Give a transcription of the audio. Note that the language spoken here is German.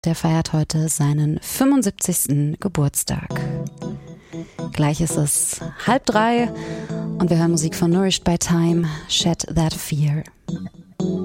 Der feiert heute seinen 75. Geburtstag. Gleich ist es 2:30 und wir hören Musik von Nourished by Time, Shed That Fear.